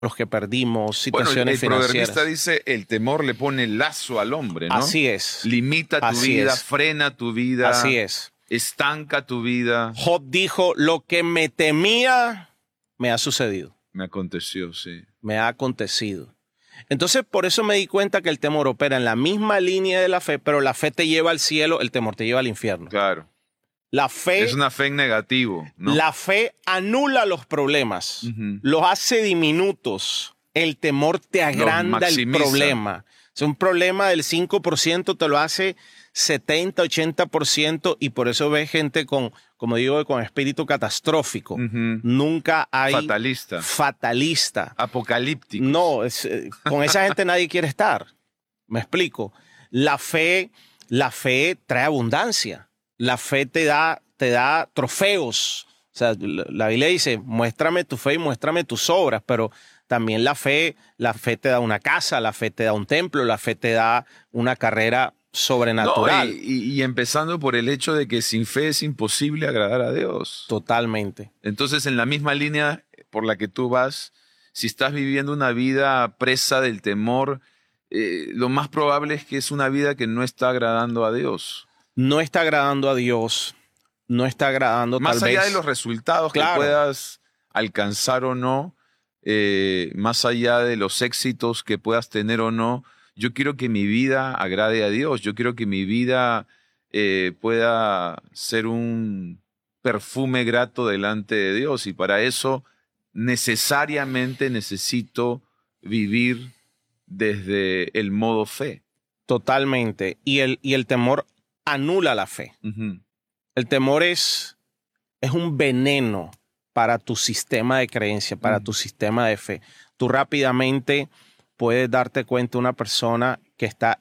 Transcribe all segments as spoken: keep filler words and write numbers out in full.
los que perdimos, Bueno, el, situaciones el proverbista financieras. dice, el temor le pone lazo al hombre, ¿no? Así es. Limita tu Así vida, es. frena tu vida. Así es. Estanca tu vida. Job dijo, lo que me temía me ha sucedido, Me aconteció, sí. me ha acontecido. Entonces, por eso me di cuenta que el temor opera en la misma línea de la fe, pero la fe te lleva al cielo, el temor te lleva al infierno. Claro. La fe, Es una fe en negativo, ¿no? la fe anula los problemas, Ujú. los hace diminutos. El temor te agranda el maximiza. problema. Es un problema del cinco por ciento, te lo hace setenta, ochenta por ciento, y por eso ves gente con, como digo, con espíritu catastrófico. Ujú. Nunca hay Fatalista. fatalista. Apocalíptico. No, es, eh, con esa gente nadie quiere estar. Me explico. La fe, la fe trae abundancia. La fe te da, te da trofeos. O sea, la, la Biblia dice, muéstrame tu fe y muéstrame tus obras, pero también la fe, la fe te da una casa, la fe te da un templo, la fe te da una carrera sobrenatural. No, y, y- y empezando por el hecho de que sin fe es imposible agradar a Dios. Totalmente. Entonces, en la misma línea por la que tú vas, si estás viviendo una vida presa del temor, eh, lo más probable es que es una vida que no está agradando a Dios. No está agradando a Dios, no está agradando Más tal allá vez. de los resultados Claro. que puedas alcanzar o no, eh, más allá de los éxitos que puedas tener o no, yo quiero que mi vida agrade a Dios. Yo quiero que mi vida eh, pueda ser un perfume grato delante de Dios. Y para eso necesariamente necesito vivir desde el modo fe. Totalmente. Y el, y el temor anula la fe. Ujú. El temor es, es un veneno para tu sistema de creencia, para Mm. tu sistema de fe. Tú rápidamente puedes darte cuenta de una persona que está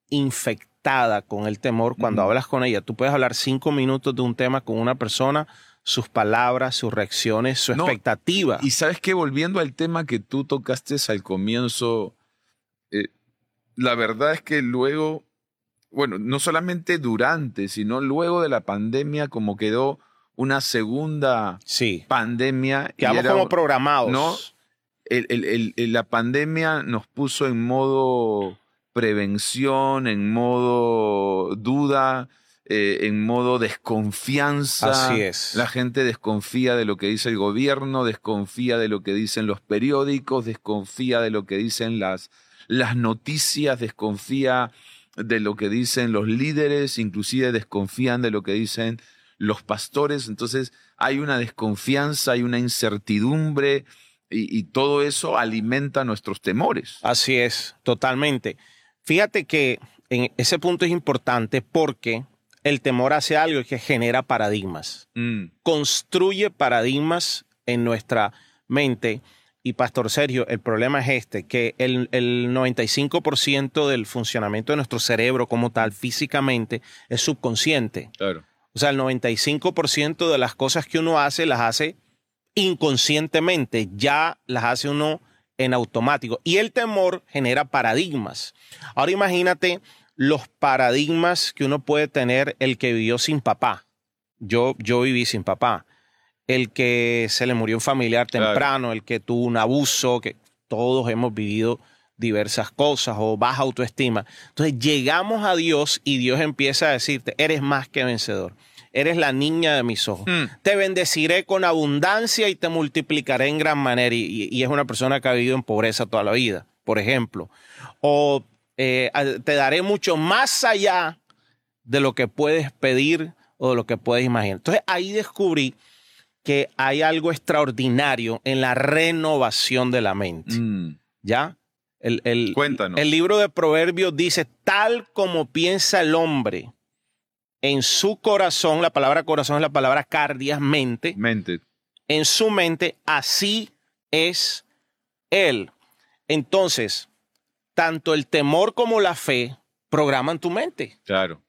infectada con el temor cuando Ujú. hablas con ella. Tú puedes hablar cinco minutos de un tema con una persona, sus palabras, sus reacciones, su No, expectativa. Y sabes que volviendo al tema que tú tocaste al comienzo, eh, la verdad es que luego, bueno, no solamente durante, sino luego de la pandemia, como quedó una segunda Sí. pandemia. y Quedamos era como un- programados. ¿no? El- el- el- el- la pandemia nos puso en modo prevención, en modo duda, eh, en modo desconfianza. Así es. La gente desconfía de lo que dice el gobierno, desconfía de lo que dicen los periódicos, desconfía de lo que dicen las, las noticias, desconfía de lo que dicen los líderes, inclusive desconfían de lo que dicen los pastores. Entonces hay una desconfianza, hay una incertidumbre. Y, y todo eso alimenta nuestros temores. Así es, totalmente. Fíjate que en ese punto es importante porque el temor hace algo que genera paradigmas, Mm, construye paradigmas en nuestra mente. Y Pastor Sergio, el problema es este, que el, el noventa y cinco por ciento del funcionamiento de nuestro cerebro como tal, físicamente, es subconsciente. claro. O sea, el noventa y cinco por ciento de las cosas que uno hace, las hace inconscientemente, ya las hace uno en automático. Y el temor genera paradigmas. Ahora imagínate los paradigmas que uno puede tener el que vivió sin papá. Yo, yo viví sin papá. El que se le murió un familiar temprano, Claro. el que tuvo un abuso, que todos hemos vivido diversas cosas o baja autoestima. Entonces llegamos a Dios y Dios empieza a decirte, eres más que vencedor. Eres la niña de mis ojos. Mm. Te bendeciré con abundancia y te multiplicaré en gran manera. Y, y es una persona que ha vivido en pobreza toda la vida, por ejemplo. O eh, te daré mucho más allá de lo que puedes pedir o de lo que puedes imaginar. Entonces ahí descubrí que hay algo extraordinario en la renovación de la mente. Mm, ¿Ya? El, el, Cuéntanos. el libro de Proverbios dice, tal como piensa el hombre en su corazón, la palabra corazón es la palabra cardias, mente, Mente. en su mente, así es él. Entonces, tanto el temor como la fe programan tu mente. Claro.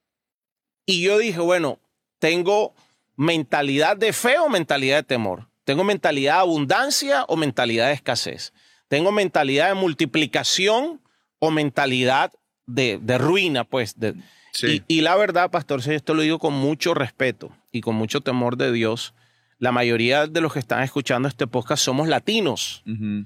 Y yo dije, bueno, tengo mentalidad de fe o mentalidad de temor. Tengo mentalidad de abundancia o mentalidad de escasez. Tengo mentalidad de multiplicación o mentalidad de, de ruina, pues. De, Sí. y, y la verdad, pastor, esto lo digo con mucho respeto y con mucho temor de Dios. La mayoría de los que están escuchando este podcast somos latinos. Ujú.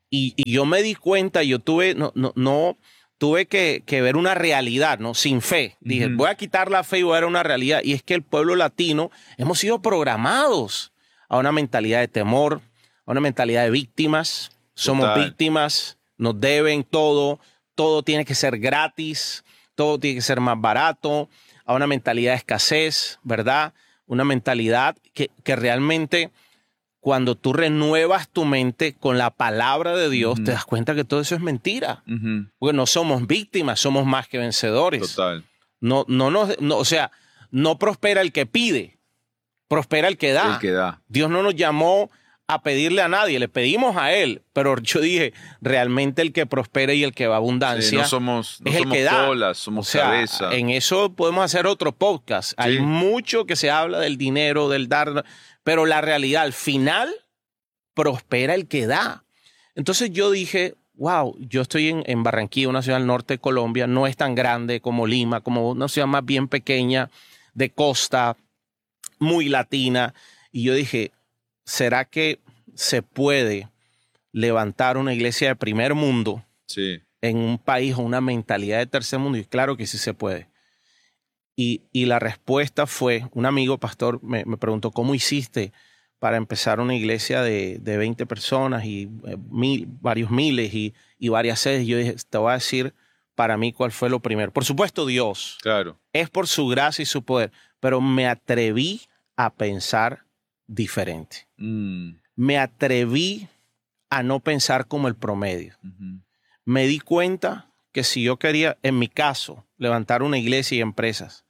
Y, y yo me di cuenta, yo tuve, no, no, no tuve que, que ver una realidad, ¿no? Sin fe. Dije, Ujú. voy a quitar la fe y voy a ver una realidad. Y es que el pueblo latino hemos sido programados a una mentalidad de temor, a una mentalidad de víctimas. Somos Total. víctimas, nos deben todo, todo tiene que ser gratis, todo tiene que ser más barato, a una mentalidad de escasez, ¿verdad? Una mentalidad que, que realmente cuando tú renuevas tu mente con la palabra de Dios, Ujú. te das cuenta que todo eso es mentira. Ujú. Porque no somos víctimas, somos más que vencedores. Total. No, no, nos- no, o sea, no prospera el que pide, prospera el que da. El que da. Dios no nos llamó a pedirle a nadie, le pedimos a Él, pero yo dije, realmente el que prospera y el que va a abundancia Sí, no somos, no es el somos que da. colas, somos O sea, cabeza. en eso podemos hacer otro podcast. Hay Sí. mucho que se habla del dinero, del dar, pero la realidad, al final, prospera el que da. Entonces yo dije, wow, yo estoy en, en Barranquilla, una ciudad del norte de Colombia, no es tan grande como Lima, como una ciudad más bien pequeña, de costa, muy latina. Y yo dije, ¿será que se puede levantar una iglesia de primer mundo Sí. en un país con una mentalidad de tercer mundo? Y claro que sí se puede. Y, y la respuesta fue, un amigo pastor me, me preguntó, ¿cómo hiciste para empezar una iglesia de, de veinte personas y eh, mil, varios miles y, y varias sedes? Yo dije, te voy a decir para mí cuál fue lo primero. Por supuesto, Dios. Claro. Es por su gracia y su poder, pero me atreví a pensar diferente. Mm. Me atreví a no pensar como el promedio. Ujú. Me di cuenta que si yo quería, en mi caso, levantar una iglesia y empresas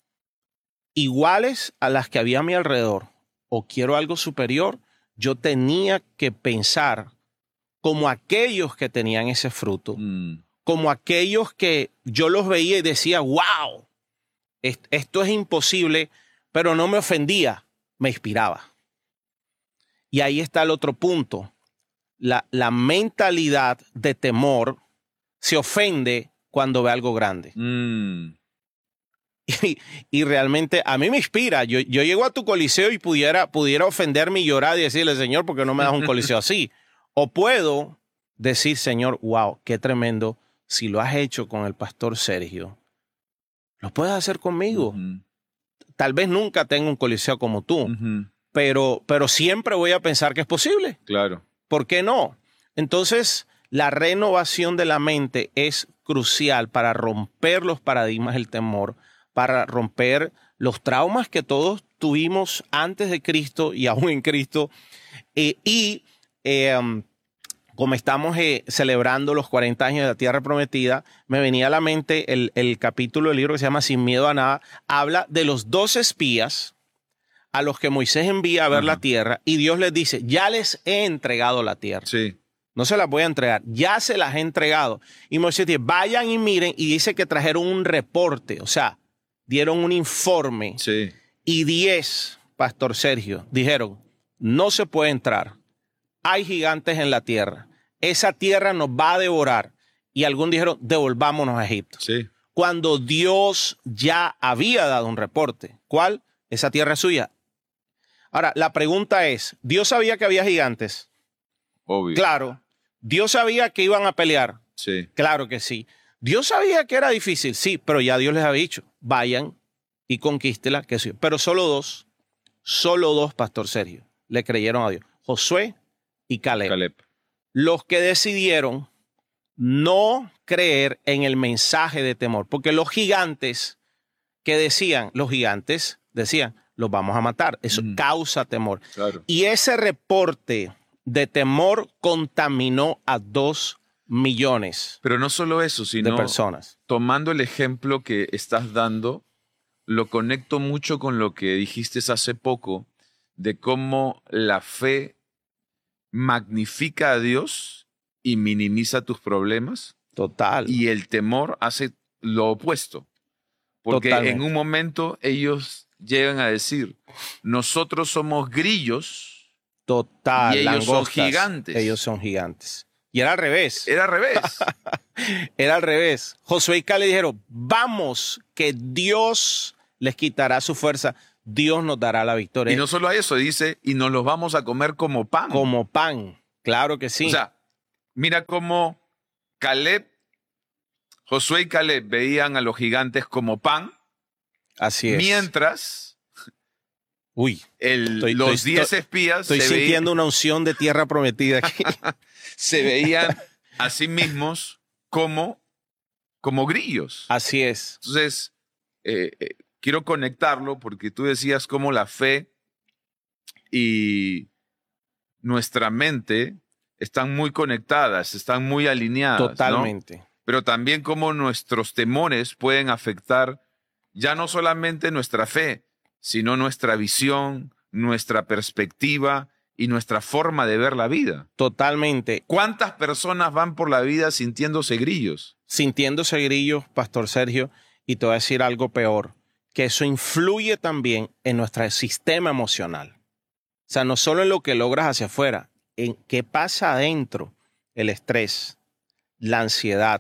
iguales a las que había a mi alrededor, o quiero algo superior, yo tenía que pensar como aquellos que tenían ese fruto, Mm. como aquellos que yo los veía y decía, wow, est- esto es imposible, pero no me ofendía, me inspiraba. Y ahí está el otro punto. La, la mentalidad de temor se ofende cuando ve algo grande. Mm. Y, y realmente a mí me inspira. Yo, yo llego a tu coliseo y pudiera, pudiera ofenderme y llorar y decirle, Señor, ¿por qué no me das un coliseo así? O puedo decir, Señor, wow, qué tremendo. Si lo has hecho con el pastor Sergio, lo puedes hacer conmigo. Ujú. Tal vez nunca tenga un coliseo como tú, Ujú. pero, pero siempre voy a pensar que es posible. Claro. ¿Por qué no? Entonces, la renovación de la mente es crucial para romper los paradigmas del temor, para romper los traumas que todos tuvimos antes de Cristo y aún en Cristo. Eh, y eh, um, como estamos eh, celebrando los cuarenta años de la Tierra Prometida, me venía a la mente el, el capítulo del libro que se llama Sin Miedo a Nada. Habla de los dos espías a los que Moisés envía a ver Ajá. la tierra y Dios les dice, ya les he entregado la tierra. Sí. No se las voy a entregar, ya se las he entregado. Y Moisés dice, vayan y miren, y dice que trajeron un reporte, o sea, dieron un informe. Sí. Y diez, Pastor Sergio, dijeron, no se puede entrar, hay gigantes en la tierra, esa tierra nos va a devorar. Y algunos dijeron, devolvámonos a Egipto. Sí. Cuando Dios ya había dado un reporte. ¿Cuál? Esa tierra es suya. Ahora, la pregunta es, ¿Dios sabía que había gigantes? Obvio. Claro. ¿Dios sabía que iban a pelear? Sí. Claro que sí. ¿Dios sabía que era difícil? Sí, pero ya Dios les había dicho, vayan y conquístela. Que sí. Pero solo dos, solo dos, Pastor Sergio, le creyeron a Dios. Josué y Caleb. Caleb. Los que decidieron no creer en el mensaje de temor. Porque los gigantes que decían, los gigantes decían, los vamos a matar. Eso Ujú. causa temor. Claro. Y ese reporte de temor contaminó a dos millones Pero no solo eso, de sino personas. tomando el ejemplo que estás dando, lo conecto mucho con lo que dijiste hace poco, de cómo la fe magnifica a Dios y minimiza tus problemas, Total. y el temor hace lo opuesto. Porque Totalmente. en un momento ellos llegan a decir, nosotros somos grillos Total. y ellos son langostas. gigantes. Ellos son gigantes. Y era al revés. Era al revés. Era al revés. Josué y Caleb dijeron, vamos, que Dios les quitará su fuerza. Dios nos dará la victoria. Y no solo eso, dice, y nos los vamos a comer como pan. Como pan. Claro que sí. O sea, mira cómo Caleb, Josué y Caleb veían a los gigantes como pan. Así es. Mientras Uy, el, estoy, los estoy, diez estoy, espías estoy se, sintiendo veían, una unción de tierra prometida aquí. se veían a sí mismos como, como grillos. Así es. Entonces, eh, eh, quiero conectarlo porque tú decías cómo la fe y nuestra mente están muy conectadas, están muy alineadas. Totalmente. ¿No? Pero también cómo nuestros temores pueden afectar ya no solamente nuestra fe, sino nuestra visión, nuestra perspectiva y nuestra forma de ver la vida. Totalmente. ¿Cuántas personas van por la vida sintiéndose grillos? Sintiéndose grillos, Pastor Sergio, y te voy a decir algo peor, que eso influye también en nuestro sistema emocional. O sea, no solo en lo que logras hacia afuera, en qué pasa adentro, el estrés, la ansiedad,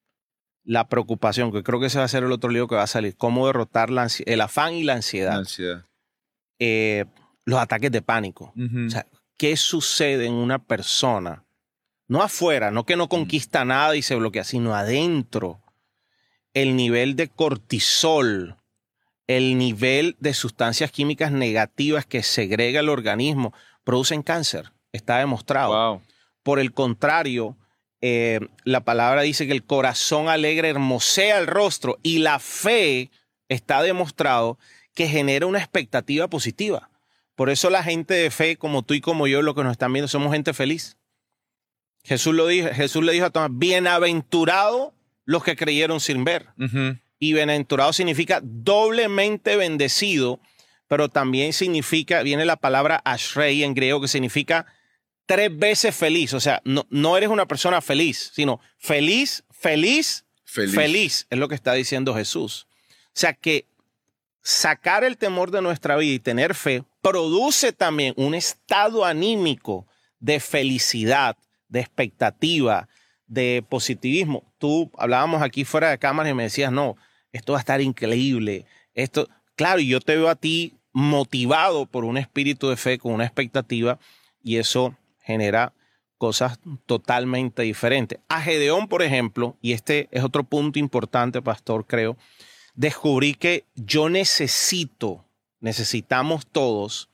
la preocupación, que creo que ese va a ser el otro libro que va a salir, cómo derrotar la el afán y la ansiedad. La ansiedad. Eh, los ataques de pánico. Uh-huh. O sea, ¿qué sucede en una persona? No afuera, no que no conquista uh-huh. nada y se bloquea, sino adentro. El nivel de cortisol, el nivel de sustancias químicas negativas que segrega el organismo, producen cáncer. Está demostrado. Wow. Por el contrario, eh, la palabra dice que el corazón alegre hermosea el rostro y la fe está demostrado que genera una expectativa positiva. Por eso la gente de fe, como tú y como yo, lo que nos están viendo, somos gente feliz. Jesús, lo dijo, Jesús le dijo a Tomás, bienaventurados los que creyeron sin ver. Uh-huh. Y bienaventurado significa doblemente bendecido, pero también significa, viene la palabra ashrei en griego, que significa tres veces feliz. O sea, no, no eres una persona feliz, sino feliz, feliz, feliz, feliz, es lo que está diciendo Jesús. O sea que sacar el temor de nuestra vida y tener fe produce también un estado anímico de felicidad, de expectativa, de positivismo. Tú hablábamos aquí fuera de cámara y me decías, no, esto va a estar increíble. Esto, claro, y yo te veo a ti motivado por un espíritu de fe, con una expectativa, y eso genera cosas totalmente diferentes. A Gedeón, por ejemplo, y este es otro punto importante, pastor, creo, descubrí que yo necesito, necesitamos todos,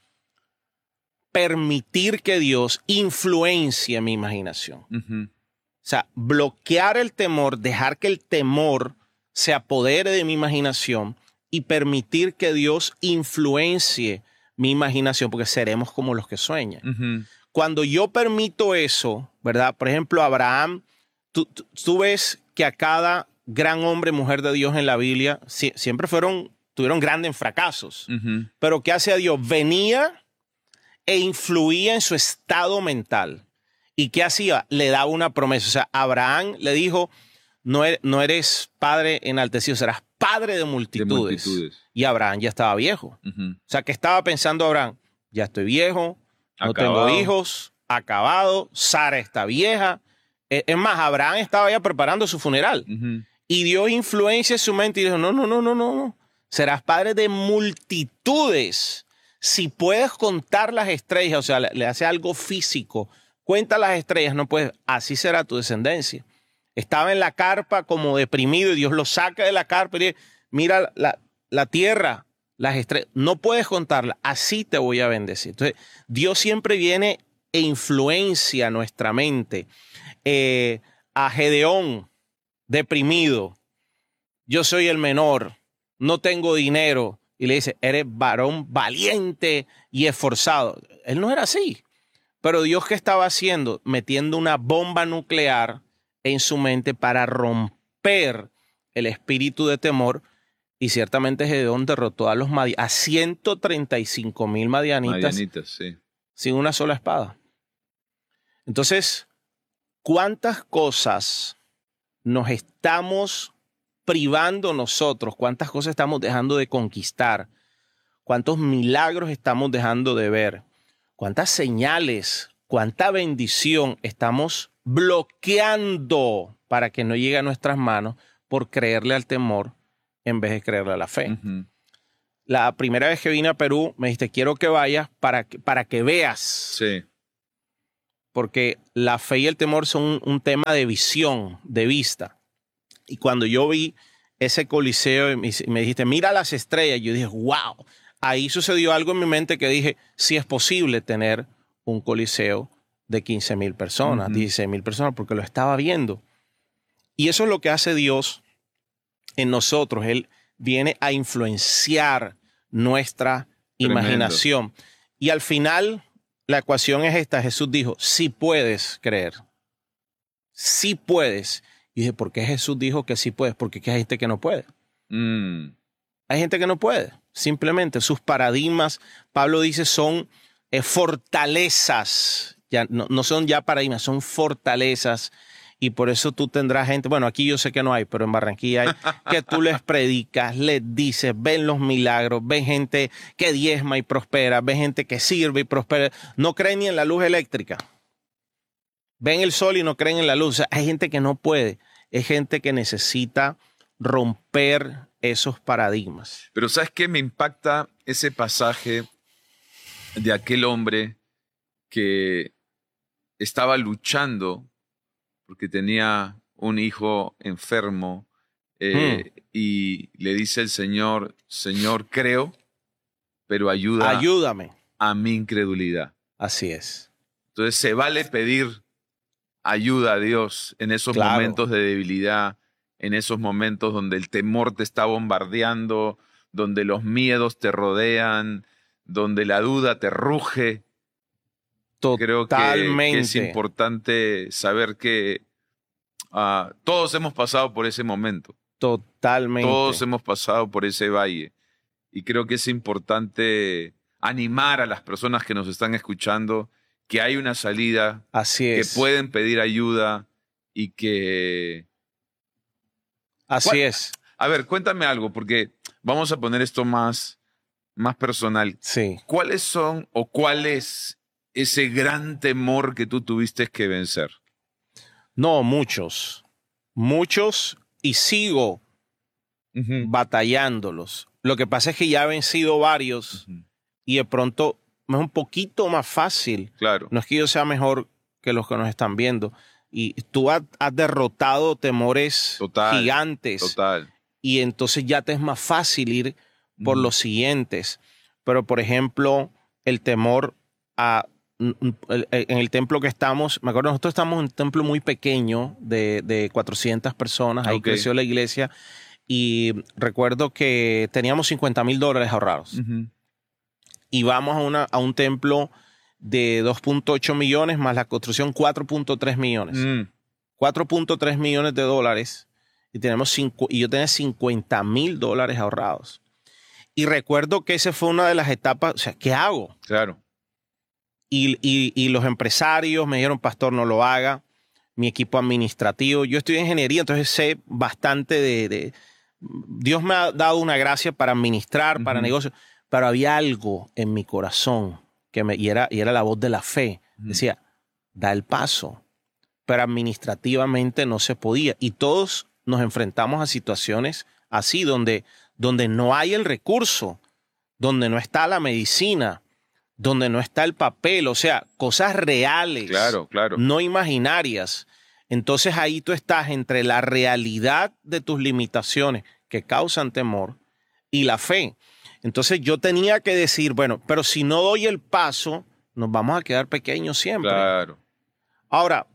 permitir que Dios influencie mi imaginación. Uh-huh. O sea, bloquear el temor, dejar que el temor se apodere de mi imaginación y permitir que Dios influencie mi imaginación, porque seremos como los que sueñan. Uh-huh. Cuando yo permito eso, ¿verdad? Por ejemplo, Abraham, tú, tú, tú ves que a cada gran hombre, mujer de Dios en la Biblia, si, siempre fueron, tuvieron grandes fracasos. Uh-huh. Pero ¿qué hacía Dios? Venía e influía en su estado mental. ¿Y qué hacía? Le daba una promesa. O sea, Abraham le dijo, no eres, no eres padre enaltecido, serás padre de multitudes. de multitudes. Y Abraham ya estaba viejo. Uh-huh. O sea, ¿qué estaba pensando Abraham? Ya estoy viejo, no acabado. Tengo hijos, acabado, Sara está vieja. Es más, Abraham estaba ya preparando su funeral. Uh-huh. Y Dios influencia en su mente y dijo, no, no, no, no, no. Serás padre de multitudes. Si puedes contar las estrellas, o sea, le, le hace algo físico, cuenta las estrellas, no puedes, así será tu descendencia. Estaba en la carpa como deprimido y Dios lo saca de la carpa y dice, mira la, la tierra, las estrellas, no puedes contarlas, así te voy a bendecir. Entonces, Dios siempre viene e influencia nuestra mente. Eh, a Gedeón, deprimido, yo soy el menor, no tengo dinero, y le dice, eres varón valiente y esforzado. Él no era así. Pero Dios, ¿qué estaba haciendo? Metiendo una bomba nuclear en su mente para romper el espíritu de temor. Y ciertamente Gedeón derrotó a los madi- a ciento treinta y cinco mil madianitas, Madianitas, sí. sin una sola espada. Entonces, ¿cuántas cosas nos estamos privando nosotros? ¿Cuántas cosas estamos dejando de conquistar? ¿Cuántos milagros estamos dejando de ver? ¿Cuántas señales, cuánta bendición estamos bloqueando para que no llegue a nuestras manos por creerle al temor en vez de creerle a la fe? Uh-huh. La primera vez que vine a Perú me dijiste, quiero que vayas para que, para que veas. Sí. porque la fe y el temor son un, un tema de visión, de vista. Y cuando yo vi ese coliseo y me, me dijiste, mira las estrellas, yo dije, wow. Ahí sucedió algo en mi mente que dije, sí es posible tener un coliseo de quince mil personas, uh-huh. dieciséis mil personas, porque lo estaba viendo. Y eso es lo que hace Dios en nosotros. Él viene a influenciar nuestra Tremendo. Imaginación. Y al final, la ecuación es esta. Jesús dijo, sí puedes creer. Sí puedes. Y dije, ¿por qué Jesús dijo que sí puedes? Porque hay gente que no puede. Mm. Hay gente que no puede. Simplemente sus paradigmas, Pablo dice, son eh, fortalezas. Ya, no, no son ya paradigmas, son fortalezas. Y por eso tú tendrás gente, bueno, aquí yo sé que no hay, pero en Barranquilla hay, que tú les predicas, les dices, ven los milagros, ven gente que diezma y prospera, ven gente que sirve y prospera. No creen ni en la luz eléctrica. Ven el sol y no creen en la luz. O sea, hay gente que no puede. Es gente que necesita romper esos paradigmas. Pero ¿sabes qué? Me impacta ese pasaje de aquel hombre que estaba luchando porque tenía un hijo enfermo eh, hmm. y le dice el Señor, Señor, creo, pero ayuda Ayúdame. a mi incredulidad. Así es. Entonces se vale pedir ayuda a Dios en esos Claro. momentos de debilidad, en esos momentos donde el temor te está bombardeando, donde los miedos te rodean, donde la duda te ruge. Creo que, que es importante saber que uh, todos hemos pasado por ese momento. Totalmente. Todos hemos pasado por ese valle. Y creo que es importante animar a las personas que nos están escuchando que hay una salida, Así es. que pueden pedir ayuda y que... Así ¿Cuál? es. A ver, cuéntame algo, porque vamos a poner esto más, más personal. Sí. ¿Cuáles son o cuál es ese gran temor que tú tuviste que vencer? No, muchos. Muchos y sigo uh-huh. batallándolos. Lo que pasa es que ya he vencido varios uh-huh. y de pronto es un poquito más fácil. Claro. No es que yo sea mejor que los que nos están viendo. Y tú has, has derrotado temores total, gigantes. Total. Y entonces ya te es más fácil ir por uh-huh. los siguientes. Pero, por ejemplo, el temor a... En el templo que estamos, me acuerdo, nosotros estamos en un templo muy pequeño de, de cuatrocientas personas, ahí okay. creció la iglesia y recuerdo que teníamos cincuenta mil dólares ahorrados uh-huh. y vamos a, una, a un templo de dos punto ocho millones más la construcción cuatro punto tres millones. Mm. cuatro punto tres millones de dólares y, tenemos cinco, y yo tenía cincuenta mil dólares ahorrados. Y recuerdo que esa fue una de las etapas, o sea, ¿qué hago? Claro. Y, y, y los empresarios me dijeron, pastor, no lo haga. Mi equipo administrativo. Yo estudié ingeniería, entonces sé bastante de... de Dios me ha dado una gracia para administrar, uh-huh. para negocios, pero había algo en mi corazón que me, y, era, y era la voz de la fe. Uh-huh. Decía, da el paso. Pero administrativamente no se podía. Y todos nos enfrentamos a situaciones así, donde, donde no hay el recurso, donde no está la medicina, donde no está el papel, o sea, cosas reales, claro, claro. no imaginarias. Entonces ahí tú estás entre la realidad de tus limitaciones que causan temor y la fe. Entonces yo tenía que decir, bueno, pero si no doy el paso, nos vamos a quedar pequeños siempre. Claro. Ahora,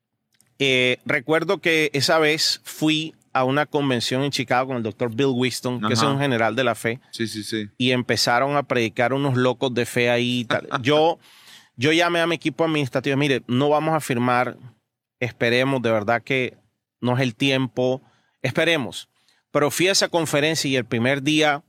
eh, recuerdo que esa vez fui a una convención en Chicago con el doctor Bill Winston, Ajá. que es un general de la fe. Sí, sí, sí. Y empezaron a predicar unos locos de fe ahí. Tal. Yo, yo llamé a mi equipo administrativo, mire, no vamos a firmar, esperemos, de verdad que no es el tiempo, esperemos. Pero fui a esa conferencia y el primer día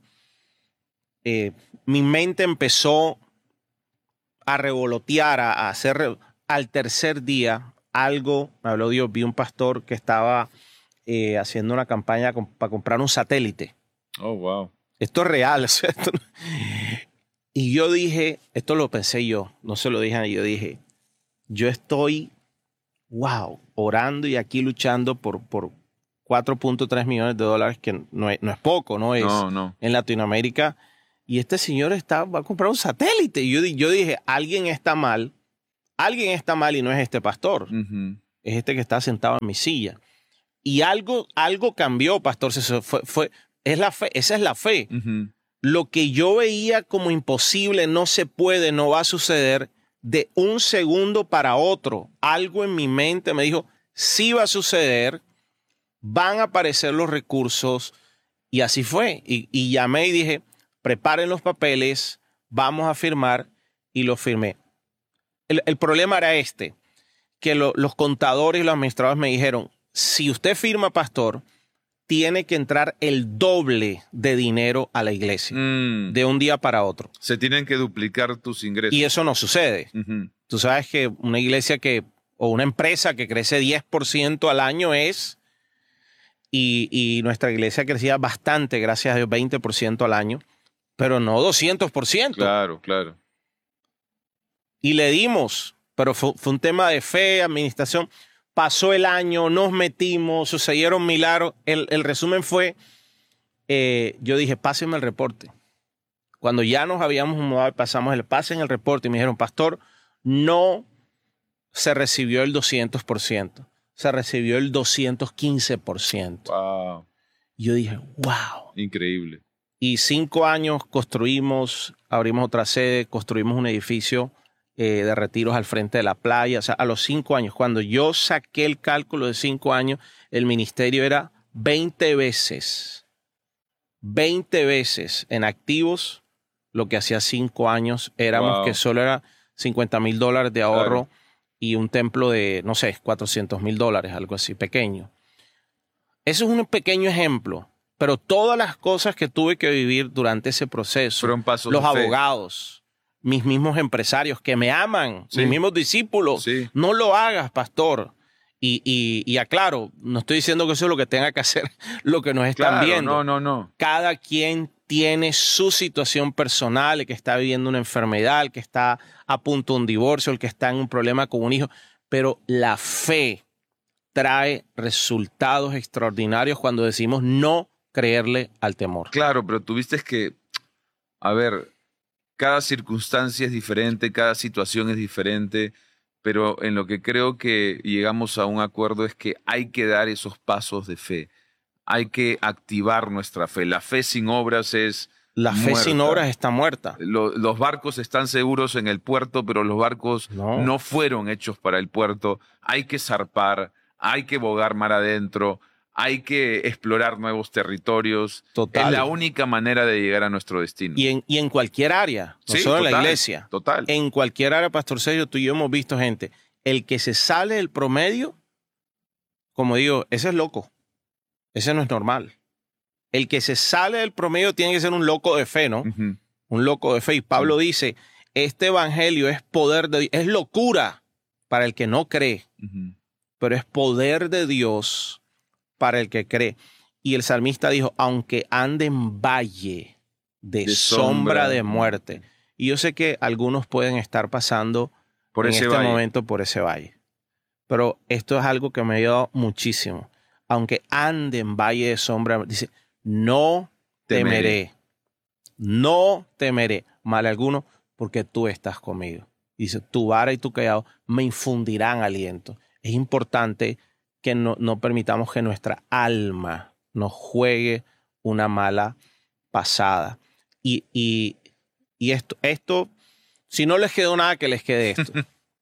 eh, mi mente empezó a revolotear, a, a hacer, al tercer día algo, me habló Dios, vi un pastor que estaba... Eh, haciendo una campaña con, para comprar un satélite. Oh, wow. Esto es real. O sea, esto no... Y yo dije, esto lo pensé yo, no se lo dije a nadie, yo dije, yo estoy, wow, orando y aquí luchando por, por cuatro punto tres millones de dólares, que no es, no es poco, no es no, no. en Latinoamérica. Y este señor está, va a comprar un satélite. Y yo, yo dije, alguien está mal, alguien está mal y no es este pastor, Ujú. es este que está sentado en mi silla. Y algo, algo cambió, pastor. Se fue, fue, es la fe, esa es la fe. Ujú. Lo que yo veía como imposible, no se puede, no va a suceder, de un segundo para otro. Algo en mi mente me dijo, sí va a suceder, van a aparecer los recursos. Y así fue. Y, y llamé y dije, preparen los papeles, vamos a firmar, y lo firmé. El, el problema era este, que lo, los contadores y los administradores me dijeron, si usted firma, pastor, tiene que entrar el doble de dinero a la iglesia, Mm. de un día para otro. Se tienen que duplicar tus ingresos. Y eso no sucede. Ujú. Tú sabes que una iglesia que, o una empresa que crece diez por ciento al año es, y, y nuestra iglesia crecía bastante, gracias a Dios, veinte por ciento al año, pero no doscientos por ciento. Claro, claro. Y le dimos, pero fue, fue un tema de fe, administración. Pasó el año, nos metimos, sucedieron milagros. El, el resumen fue, eh, yo dije, pásenme el reporte. Cuando ya nos habíamos mudado, pasamos el pase en el reporte y me dijeron, pastor, no se recibió el doscientos por ciento, se recibió el doscientos quince por ciento. Wow. Y yo dije, wow. Increíble. Y cinco años construimos, abrimos otra sede, construimos un edificio eh, de retiros al frente de la playa. O sea, a los cinco años, cuando yo saqué el cálculo de cinco años, el ministerio era veinte veces, veinte veces en activos lo que hacía cinco años. Éramos Wow. que solo era cincuenta mil dólares de ahorro Claro. y un templo de, no sé, cuatrocientos mil dólares, algo así, pequeño. Eso es un pequeño ejemplo. Pero todas las cosas que tuve que vivir durante ese proceso, Fueron pasos los de fe. abogados, mis mismos empresarios que me aman, Sí. mis mismos discípulos, Sí. no lo hagas, pastor. Y, y, y aclaro, no estoy diciendo que eso es lo que tenga que hacer lo que nos están Claro, viendo. no, no, no. Cada quien tiene su situación personal, el que está viviendo una enfermedad, el que está a punto de un divorcio, el que está en un problema con un hijo. Pero la fe trae resultados extraordinarios cuando decimos no creerle al temor. Claro, pero tuviste que, a ver, cada circunstancia es diferente, cada situación es diferente, pero en lo que creo que llegamos a un acuerdo es que hay que dar esos pasos de fe. Hay que activar nuestra fe. La fe sin obras es La fe muerta. sin obras está muerta. Lo- los barcos están seguros en el puerto, pero los barcos No. no fueron hechos para el puerto. Hay que zarpar, hay que bogar mar adentro, hay que explorar nuevos territorios. Total. Es la única manera de llegar a nuestro destino. Y en, y en cualquier área, no Sí, solo en la total, iglesia. Total. En cualquier área, Pastor Sergio, tú y yo hemos visto gente. El que se sale del promedio, como digo, ese es loco. Ese no es normal. El que se sale del promedio tiene que ser un loco de fe, ¿no? Ujú. Un loco de fe. Y Pablo dice, este evangelio es poder de Dios, es locura para el que no cree, Ujú. pero es poder de Dios para el que cree. Y el salmista dijo, aunque ande en valle de, De sombra, sombra de muerte. Y yo sé que algunos pueden estar pasando Por en ese este valle. momento por ese valle. Pero esto es algo que me ha ayudado muchísimo. Aunque ande en valle de sombra, dice, no temeré. Temeré. No temeré mal alguno, porque tú estás conmigo. Dice, tu vara y tu callado me infundirán aliento. Es importante que no, no permitamos que nuestra alma nos juegue una mala pasada. Y, y, y esto, esto, si no les quedó nada, que les quede esto.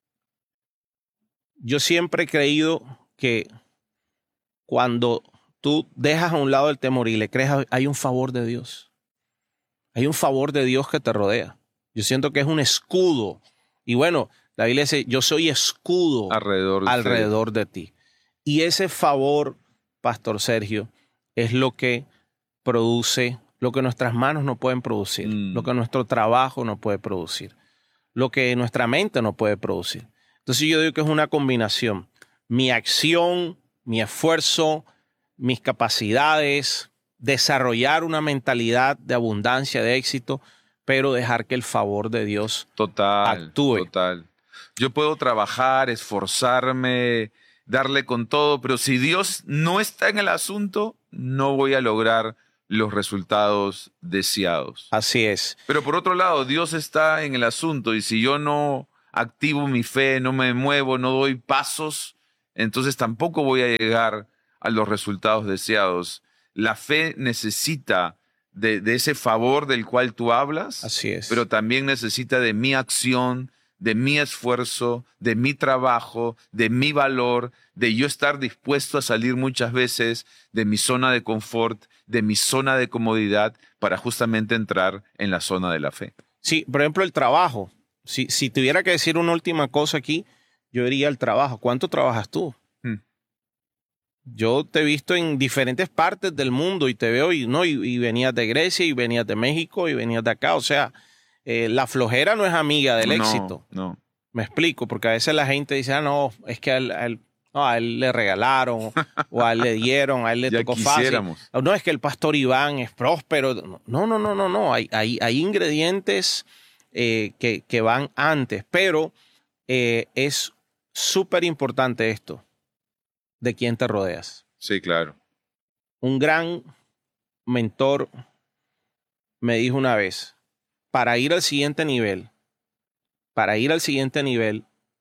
Yo siempre he creído que cuando tú dejas a un lado el temor y le crees, a- hay un favor de Dios. Hay un favor de Dios que te rodea. Yo siento que es un escudo. Y bueno, la Biblia dice, yo soy escudo Alrededor de alrededor de ti. Y ese favor, Pastor Sergio, es lo que produce lo que nuestras manos no pueden producir, Mm. lo que nuestro trabajo no puede producir, lo que nuestra mente no puede producir. Entonces yo digo que es una combinación. Mi acción, mi esfuerzo, mis capacidades, desarrollar una mentalidad de abundancia, de éxito, pero dejar que el favor de Dios Total, actúe. total. Yo puedo trabajar, esforzarme, darle con todo, pero si Dios no está en el asunto, no voy a lograr los resultados deseados. Así es. Pero por otro lado, Dios está en el asunto y si yo no activo mi fe, no me muevo, no doy pasos, entonces tampoco voy a llegar a los resultados deseados. La fe necesita de, de ese favor del cual tú hablas, Así es. pero también necesita de mi acción, de mi esfuerzo, de mi trabajo, de mi valor, de yo estar dispuesto a salir muchas veces de mi zona de confort, de mi zona de comodidad, para justamente entrar en la zona de la fe. Sí, por ejemplo, el trabajo. Si, si tuviera que decir una última cosa aquí, yo diría el trabajo. ¿Cuánto trabajas tú? Hmm. Yo te he visto en diferentes partes del mundo y te veo y, ¿no? y, y venías de Grecia y venías de México y venías de acá. O sea, eh, la flojera no es amiga del No, éxito. no. Me explico, porque a veces la gente dice, ah, no, es que a él, a él, no, a él le regalaron o a él le dieron, a él le Ya tocó quisiéramos. fácil. No, es que el pastor Iván es próspero. No, no, no, no, no. Hay, hay, hay ingredientes eh, que, que van antes, pero eh, es súper importante esto, de quién te rodeas. Sí, claro. Un gran mentor me dijo una vez, para ir al siguiente nivel, para ir al siguiente nivel,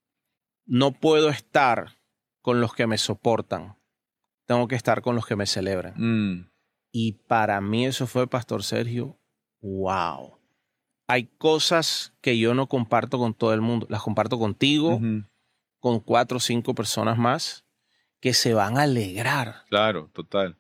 no puedo estar con los que me soportan. Tengo que estar con los que me celebran. Mm. Y para mí eso fue, Pastor Sergio, wow. Hay cosas que yo no comparto con todo el mundo. Las comparto contigo, Uh-huh. con cuatro o cinco personas más que se van a alegrar. Claro, total.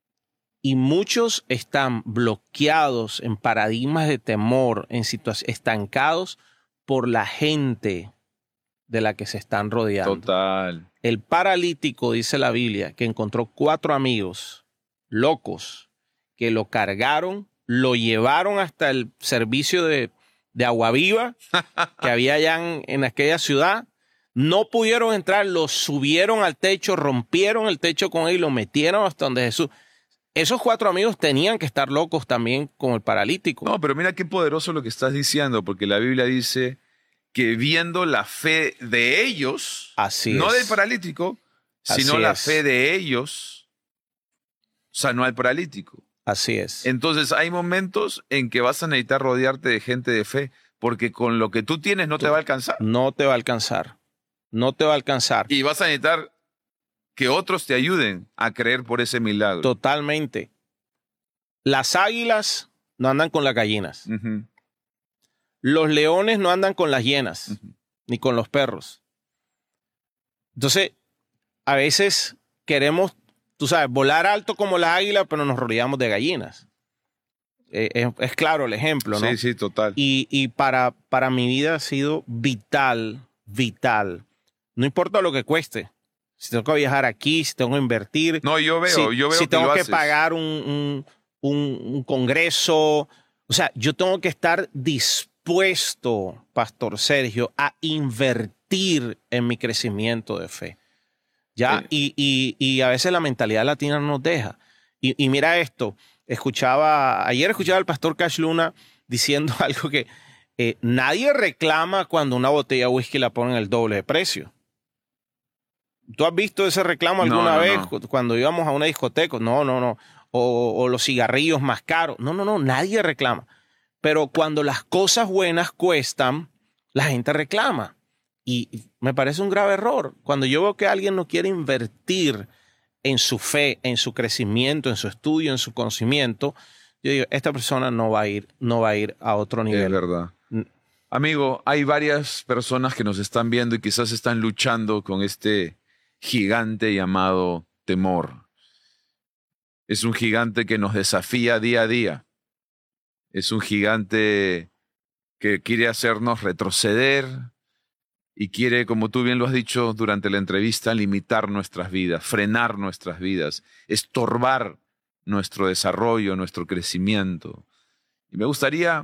Y muchos están bloqueados en paradigmas de temor, en situaciones estancados por la gente de la que se están rodeando. Total. El paralítico, dice la Biblia, que encontró cuatro amigos locos que lo cargaron, lo llevaron hasta el servicio de, de agua viva que había allá en, en aquella ciudad. No pudieron entrar, lo subieron al techo, rompieron el techo con él y lo metieron hasta donde Jesús. Esos cuatro amigos tenían que estar locos también con el paralítico. No, pero mira qué poderoso lo que estás diciendo, porque la Biblia dice que viendo la fe de ellos, Así no es. del paralítico, sino Así la es. fe de ellos, sanó al paralítico. Así es. Entonces hay momentos en que vas a necesitar rodearte de gente de fe, porque con lo que tú tienes no te va a alcanzar. No te va a alcanzar. No te va a alcanzar. Y vas a necesitar que otros te ayuden a creer por ese milagro. Totalmente. Las águilas no andan con las gallinas. Uh-huh. Los leones no andan con las hienas, Uh-huh. ni con los perros. Entonces, a veces queremos, tú sabes, volar alto como las águilas, pero nos rodeamos de gallinas. Eh, es, es claro el ejemplo, ¿no? Sí, sí, total. Y, y para, para mi vida ha sido vital, vital. No importa lo que cueste. Si tengo que viajar aquí, si tengo que invertir. No, yo veo, si, yo veo si que tengo lo que haces. pagar un, un, un, un congreso. O sea, yo tengo que estar dispuesto, Pastor Sergio, a invertir en mi crecimiento de fe. ¿Ya? Sí. Y, y, y a veces la mentalidad latina no nos deja. Y, y mira esto, escuchaba, ayer escuchaba al pastor Cash Luna diciendo algo que eh, nadie reclama cuando una botella de whisky la ponen el doble de precio. ¿Tú has visto ese reclamo alguna No, no, vez no. cuando íbamos a una discoteca? No, no, no. O, o los cigarrillos más caros. No, no, no. Nadie reclama. Pero cuando las cosas buenas cuestan, la gente reclama. Y me parece un grave error. Cuando yo veo que alguien no quiere invertir en su fe, en su crecimiento, en su estudio, en su conocimiento, yo digo, esta persona no va a ir, no va a ir a otro nivel. Es verdad. Amigo, hay varias personas que nos están viendo y quizás están luchando con este gigante llamado temor. Es un gigante que nos desafía día a día. Es un gigante que quiere hacernos retroceder y quiere, como tú bien lo has dicho durante la entrevista, limitar nuestras vidas, frenar nuestras vidas, estorbar nuestro desarrollo, nuestro crecimiento. Y me gustaría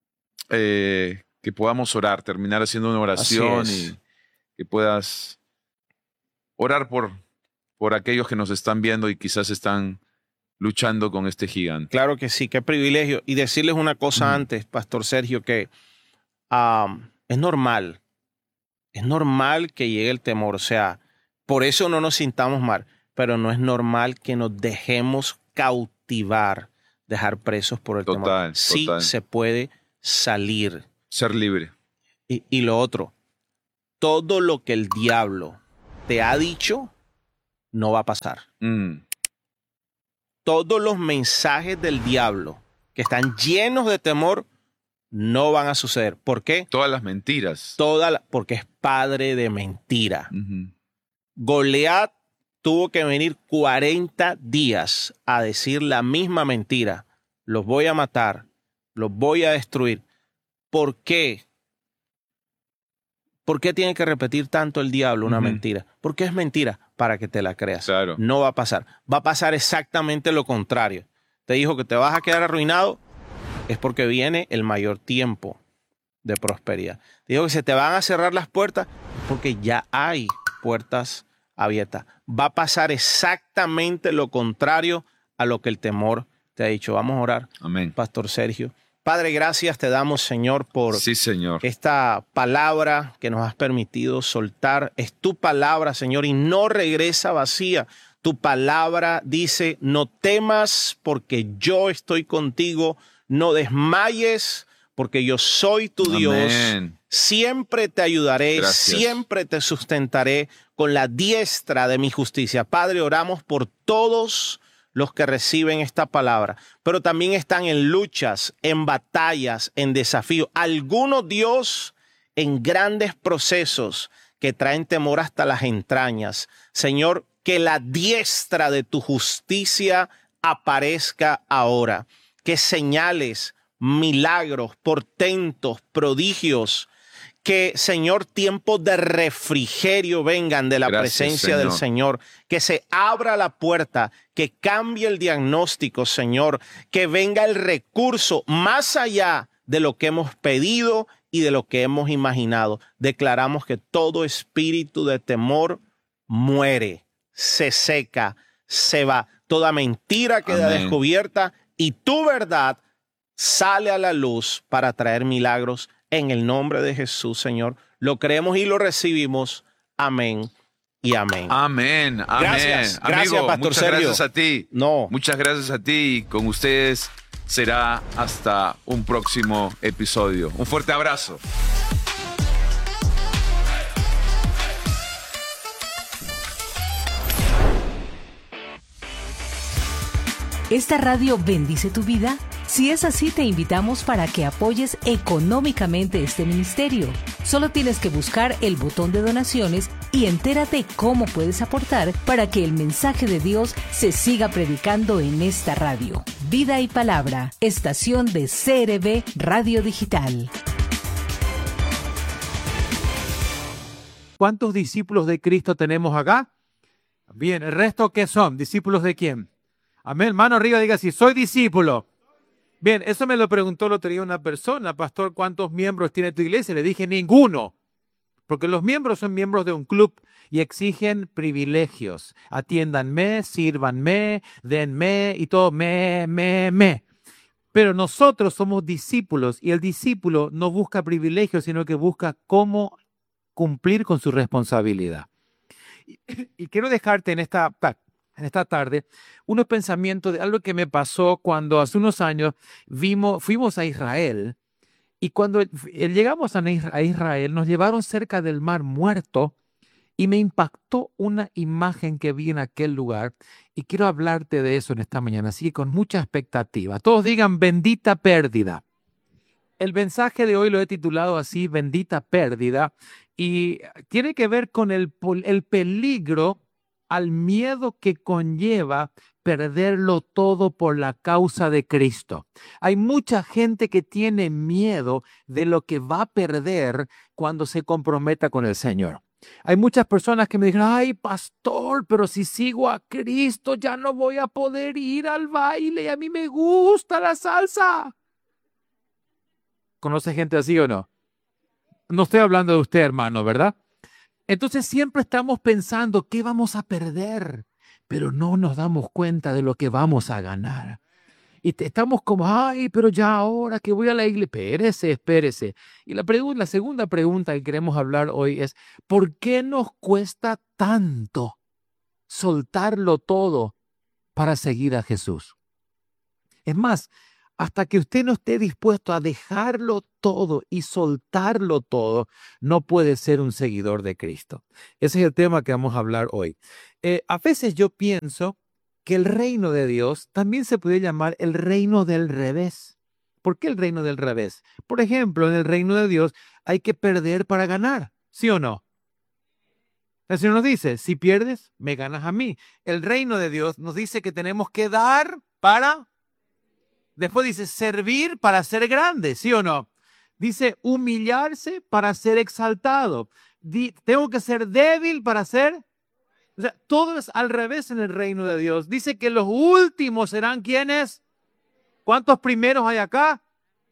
eh, que podamos orar, terminar haciendo una oración y que puedas orar por, por aquellos que nos están viendo y quizás están luchando con este gigante. Claro que sí, qué privilegio. Y decirles una cosa uh-huh. antes, Pastor Sergio, que um, es normal, es normal que llegue el temor, o sea, por eso no nos sintamos mal, pero no es normal que nos dejemos cautivar, dejar presos por el total, temor. Sí total. se puede salir. Ser libre. Y, y lo otro, todo lo que el diablo te ha dicho no va a pasar. Mm. Todos los mensajes del diablo que están llenos de temor no van a suceder. ¿Por qué? Todas las mentiras. Toda la- porque es padre de mentira. Ujú. Goliat tuvo que venir cuarenta días a decir la misma mentira. Los voy a matar, los voy a destruir. ¿Por qué? ¿Por qué tiene que repetir tanto el diablo una Ujú. mentira? Porque es mentira para que te la creas. Claro. No va a pasar. Va a pasar exactamente lo contrario. Te dijo que te vas a quedar arruinado, es porque viene el mayor tiempo de prosperidad. Te dijo que se te van a cerrar las puertas, porque ya hay puertas abiertas. Va a pasar exactamente lo contrario a lo que el temor te ha dicho. Vamos a orar, Amén. Pastor Sergio. Padre, gracias te damos, Señor, por Sí, Señor. esta palabra que nos has permitido soltar. Es tu palabra, Señor, y no regresa vacía. Tu palabra dice, no temas porque yo estoy contigo, no desmayes porque yo soy tu Dios. Amén. Siempre te ayudaré, Gracias. siempre te sustentaré con la diestra de mi justicia. Padre, oramos por todos los que reciben esta palabra, pero también están en luchas, en batallas, en desafíos. Algunos, Dios, en grandes procesos que traen temor hasta las entrañas. Señor, que la diestra de tu justicia aparezca ahora. Que señales, milagros, portentos, prodigios, que, Señor, tiempos de refrigerio vengan de la Gracias, presencia del Señor. Que se abra la puerta, que cambie el diagnóstico, Señor. Que venga el recurso más allá de lo que hemos pedido y de lo que hemos imaginado. Declaramos que todo espíritu de temor muere, se seca, se va. Toda mentira queda Amén. descubierta y tu verdad sale a la luz para traer milagros en el nombre de Jesús, Señor. Lo creemos y lo recibimos. Amén y amén. Amén. Amén. Gracias, gracias, Amigo, Pastor muchas Sergio. gracias a ti. No. Muchas gracias a ti. Con ustedes será hasta un próximo episodio. Un fuerte abrazo. ¿Esta radio bendice tu vida? Si es así, te invitamos para que apoyes económicamente este ministerio. Solo tienes que buscar el botón de donaciones y entérate cómo puedes aportar para que el mensaje de Dios se siga predicando en esta radio. Vida y Palabra, estación de C R B Radio Digital. ¿Cuántos discípulos de Cristo tenemos acá? Bien, ¿el resto qué son? ¿Discípulos de quién? Amén, mano arriba, diga si soy discípulo. Bien, eso me lo preguntó el otro día una persona, pastor, ¿cuántos miembros tiene tu iglesia? Le dije, ninguno, porque los miembros son miembros de un club y exigen privilegios. Atiéndanme, sírvanme, denme y todo, me, me, me. Pero nosotros somos discípulos y el discípulo no busca privilegios, sino que busca cómo cumplir con su responsabilidad. Y, y quiero dejarte en esta... en esta tarde, unos pensamientos de algo que me pasó cuando hace unos años vimos, fuimos a Israel y cuando llegamos a Israel nos llevaron cerca del Mar Muerto y me impactó una imagen que vi en aquel lugar y quiero hablarte de eso en esta mañana, así que con mucha expectativa. Todos digan bendita pérdida. El mensaje de hoy lo he titulado así, bendita pérdida, y tiene que ver con el, el peligro al miedo que conlleva perderlo todo por la causa de Cristo. Hay mucha gente que tiene miedo de lo que va a perder cuando se comprometa con el Señor. Hay muchas personas que me dicen, ay, pastor, pero si sigo a Cristo ya no voy a poder ir al baile y a mí me gusta la salsa. ¿Conoce gente así o no? No estoy hablando de usted, hermano, ¿verdad? Entonces siempre estamos pensando qué vamos a perder, pero no nos damos cuenta de lo que vamos a ganar. Y te, estamos como, ay, pero ya ahora que voy a la iglesia, espérese, espérese. Y la, pregunta, la segunda pregunta que queremos hablar hoy es, ¿por qué nos cuesta tanto soltarlo todo para seguir a Jesús? Es más, hasta que usted no esté dispuesto a dejarlo todo y soltarlo todo, no puede ser un seguidor de Cristo. Ese es el tema que vamos a hablar hoy. Eh, a veces yo pienso que el reino de Dios también se puede llamar el reino del revés. ¿Por qué el reino del revés? Por ejemplo, en el reino de Dios hay que perder para ganar, ¿sí o no? El Señor nos dice, si pierdes, me ganas a mí. El reino de Dios nos dice que tenemos que dar para... Después dice, servir para ser grande, ¿sí o no? Dice, humillarse para ser exaltado. Di, tengo que ser débil para ser... O sea, todo es al revés en el reino de Dios. Dice que los últimos serán ¿quiénes? ¿Cuántos primeros hay acá?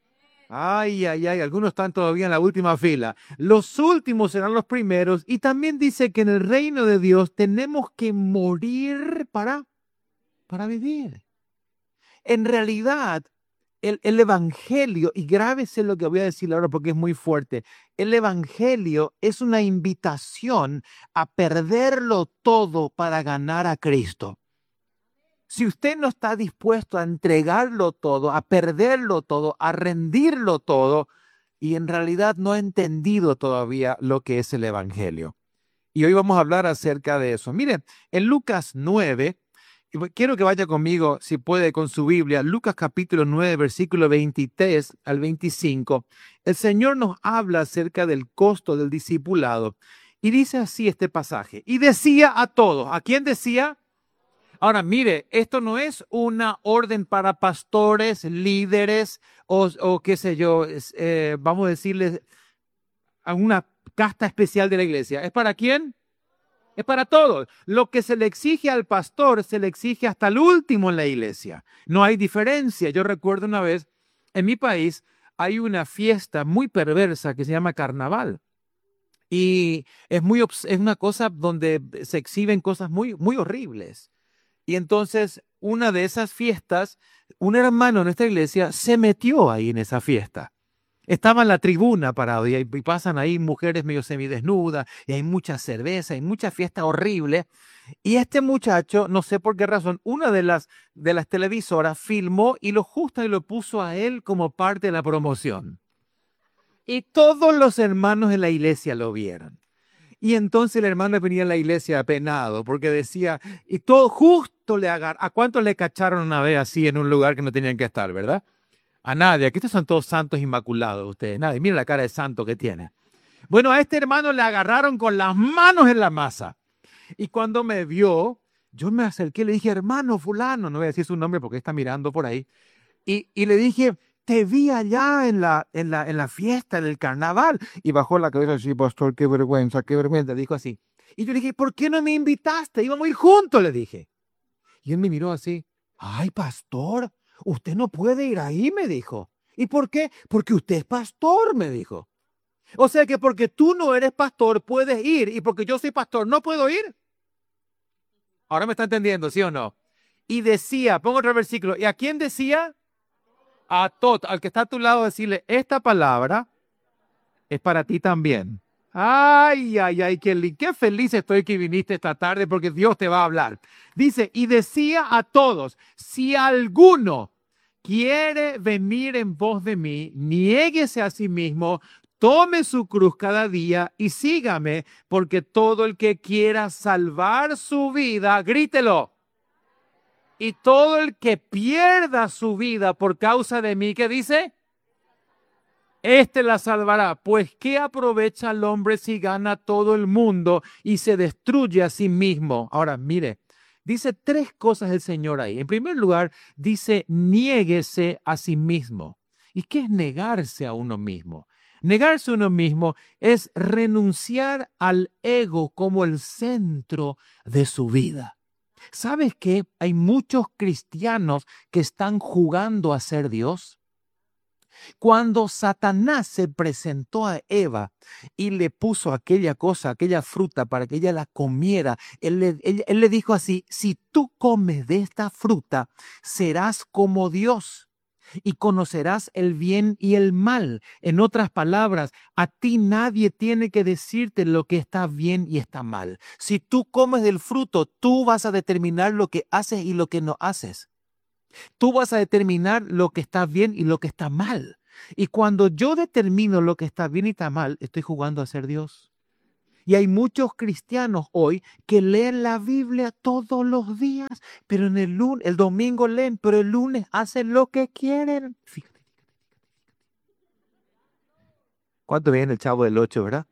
Ay, ay, ay, algunos están todavía en la última fila. Los últimos serán los primeros. Y también dice que en el reino de Dios tenemos que morir para, para vivir. En realidad, el, el evangelio, y grábese lo que voy a decir ahora porque es muy fuerte, el evangelio es una invitación a perderlo todo para ganar a Cristo. Si usted no está dispuesto a entregarlo todo, a perderlo todo, a rendirlo todo, y en realidad no ha entendido todavía lo que es el evangelio. Y hoy vamos a hablar acerca de eso. Mire, en Lucas nueve, quiero que vaya conmigo, si puede, con su Biblia, Lucas capítulo nueve, versículo veintitrés al veinticinco, el Señor nos habla acerca del costo del discipulado. Y dice así este pasaje, y decía a todos, ¿a quién decía? Ahora, mire, esto no es una orden para pastores, líderes o, o qué sé yo, eh, vamos a decirles a una casta especial de la iglesia. ¿Es para quién? Es para todos. Lo que se le exige al pastor se le exige hasta el último en la iglesia. No hay diferencia. Yo recuerdo una vez, en mi país hay una fiesta muy perversa que se llama carnaval. Y es, muy, es una cosa donde se exhiben cosas muy, muy horribles. Y entonces, una de esas fiestas, un hermano en nuestra iglesia se metió ahí en esa fiesta. Estaba en la tribuna parado y, y pasan ahí mujeres medio semidesnudas y hay mucha cerveza, hay mucha fiesta horrible. Y este muchacho, no sé por qué razón, una de las, de las televisoras filmó y lo justo y lo puso a él como parte de la promoción. Y todos los hermanos de la iglesia lo vieron. Y entonces el hermano venía a la iglesia apenado porque decía, y todo justo le agarra. ¿A cuántos le cacharon una vez así en un lugar que no tenían que estar, verdad? A nadie. Aquí estos son todos santos inmaculados ustedes. Nadie. Mira la cara de santo que tiene. Bueno, a este hermano le agarraron con las manos en la masa. Y cuando me vio, yo me acerqué y le dije, hermano fulano, no voy a decir su nombre porque está mirando por ahí. Y, y le dije, te vi allá en la, en, la, en la fiesta, en el carnaval. Y bajó la cabeza así, pastor, qué vergüenza, qué vergüenza. Dijo así. Y yo le dije, ¿por qué no me invitaste? Íbamos a ir juntos, le dije. Y él me miró así. Ay, pastor, usted no puede ir ahí, me dijo. ¿Y por qué? Porque usted es pastor, me dijo. O sea que porque tú no eres pastor, puedes ir. Y porque yo soy pastor, no puedo ir. Ahora me está entendiendo, ¿sí o no? Y decía, pongo otro versículo. ¿Y a quién decía? A todo, al que está a tu lado, decirle, esta palabra es para ti también. Ay, ay, ay, qué, qué feliz estoy que viniste esta tarde porque Dios te va a hablar. Dice, y decía a todos, si alguno quiere venir en pos de mí, niéguese a sí mismo, tome su cruz cada día y sígame, porque todo el que quiera salvar su vida, grítelo. Y todo el que pierda su vida por causa de mí, ¿qué dice? Este la salvará. Pues, ¿qué aprovecha el hombre si gana todo el mundo y se destruye a sí mismo? Ahora, mire, dice tres cosas el Señor ahí. En primer lugar, dice, niéguese a sí mismo. ¿Y qué es negarse a uno mismo? Negarse a uno mismo es renunciar al ego como el centro de su vida. ¿Sabes qué? Hay muchos cristianos que están jugando a ser Dios. Cuando Satanás se presentó a Eva y le puso aquella cosa, aquella fruta para que ella la comiera, él le, él, él le dijo así, si tú comes de esta fruta, serás como Dios y conocerás el bien y el mal. En otras palabras, a ti nadie tiene que decirte lo que está bien y está mal. Si tú comes del fruto, tú vas a determinar lo que haces y lo que no haces. Tú vas a determinar lo que está bien y lo que está mal. Y cuando yo determino lo que está bien y está mal, estoy jugando a ser Dios. Y hay muchos cristianos hoy que leen la Biblia todos los días, pero en el lunes, el domingo leen, pero el lunes hacen lo que quieren. Fíjate. ¿Cuánto viene el Chavo del Ocho, verdad?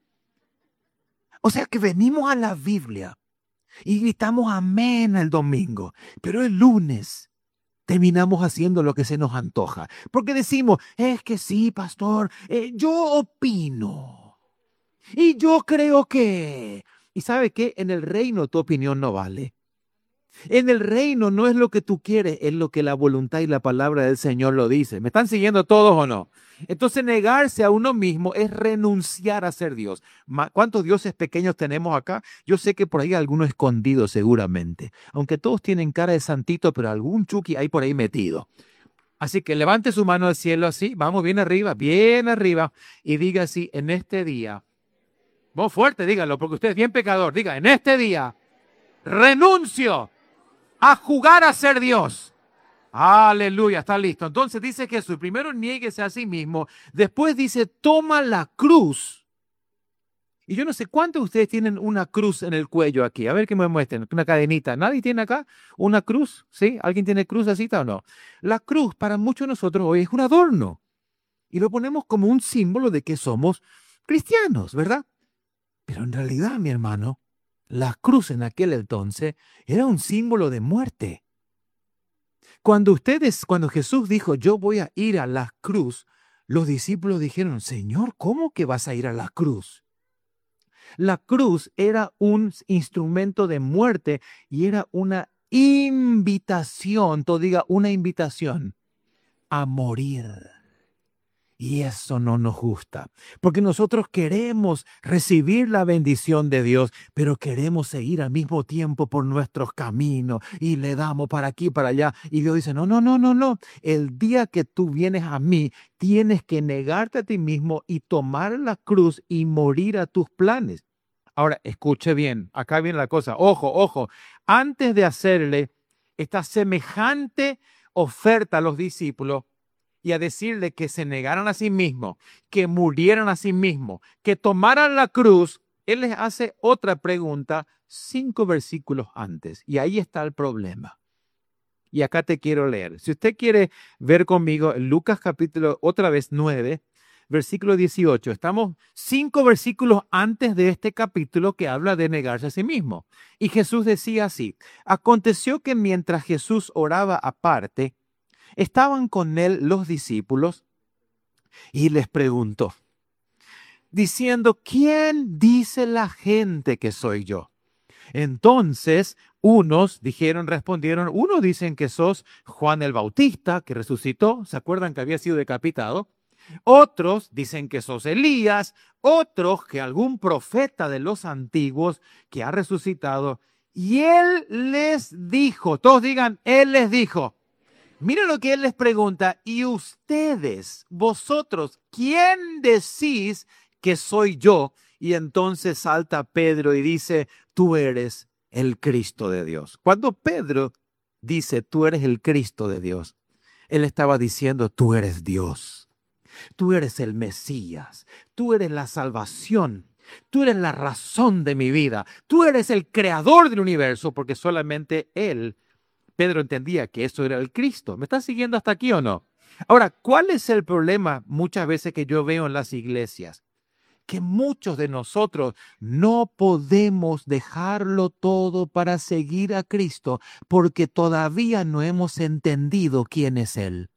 O sea que venimos a la Biblia y gritamos amén el domingo, pero el lunes terminamos haciendo lo que se nos antoja. Porque decimos, es que sí, pastor, eh, yo opino. Y yo creo que... ¿Y sabe qué? En el reino tu opinión no vale. En el reino no es lo que tú quieres, es lo que la voluntad y la palabra del Señor lo dice. ¿Me están siguiendo todos o no? Entonces negarse a uno mismo es renunciar a ser Dios. ¿Cuántos dioses pequeños tenemos acá? Yo sé que por ahí hay alguno escondido seguramente. Aunque todos tienen cara de santito, pero algún chuki hay por ahí metido. Así que levante su mano al cielo así, vamos bien arriba, bien arriba, y diga así, en este día, vos fuerte, dígalo, porque usted es bien pecador, diga, en este día, renuncio a jugar a ser Dios. Aleluya, está listo. Entonces dice Jesús, primero niéguese a sí mismo, después dice, toma la cruz. Y yo no sé cuántos de ustedes tienen una cruz en el cuello aquí. A ver que me muestren, una cadenita. ¿Nadie tiene acá una cruz? ¿Sí? ¿Alguien tiene cruz así o no? La cruz para muchos de nosotros hoy es un adorno. Y lo ponemos como un símbolo de que somos cristianos, ¿verdad? Pero en realidad, mi hermano, la cruz en aquel entonces era un símbolo de muerte. Cuando ustedes, cuando Jesús dijo, yo voy a ir a la cruz, los discípulos dijeron, Señor, ¿cómo que vas a ir a la cruz? La cruz era un instrumento de muerte y era una invitación, todo diga una invitación a morir. Y eso no nos gusta, porque nosotros queremos recibir la bendición de Dios, pero queremos seguir al mismo tiempo por nuestros caminos y le damos para aquí, para allá. Y Dios dice, no, no, no, no, no. El día que tú vienes a mí, tienes que negarte a ti mismo y tomar la cruz y morir a tus planes. Ahora, escuche bien, acá viene la cosa. Ojo, ojo, antes de hacerle esta semejante oferta a los discípulos, y a decirle que se negaran a sí mismos, que murieran a sí mismos, que tomaran la cruz, Él les hace otra pregunta cinco versículos antes. Y ahí está el problema. Y acá te quiero leer. Si usted quiere ver conmigo Lucas capítulo, otra vez nueve, versículo dieciocho. Estamos cinco versículos antes de este capítulo que habla de negarse a sí mismo. Y Jesús decía así, aconteció que mientras Jesús oraba aparte, estaban con él los discípulos y les preguntó, diciendo, ¿quién dice la gente que soy yo? Entonces, unos dijeron, respondieron, unos dicen que sos Juan el Bautista, que resucitó, ¿se acuerdan que había sido decapitado? Otros dicen que sos Elías, otros que algún profeta de los antiguos que ha resucitado. Y él les dijo, todos digan, él les dijo, miren lo que él les pregunta, y ustedes, vosotros, ¿quién decís que soy yo? Y entonces salta Pedro y dice, tú eres el Cristo de Dios. Cuando Pedro dice, tú eres el Cristo de Dios, él estaba diciendo, tú eres Dios, tú eres el Mesías, tú eres la salvación, tú eres la razón de mi vida, tú eres el creador del universo, porque solamente él, Pedro entendía que eso era el Cristo. ¿Me estás siguiendo hasta aquí o no? Ahora, ¿cuál es el problema muchas veces que yo veo en las iglesias? Que muchos de nosotros no podemos dejarlo todo para seguir a Cristo porque todavía no hemos entendido quién es Él.